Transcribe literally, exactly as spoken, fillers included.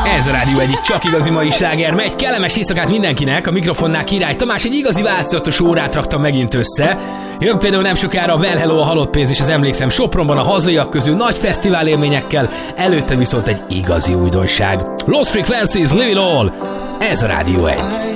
Ez a Rádió egyik csak igazi mai sláger. Megy kellemes éjszakát mindenkinek, a mikrofonnál Király Tamás egy igazi változatos órát raktam megint össze. Jön például nem sokára a Well Hello, a Halott pénz, és az Emlékszem Sopronban a hazaiak közül nagy fesztivál élményekkel, előtte viszont egy igazi újdonság. Lost Frequencies, Live It All. Ez a Rádió egy.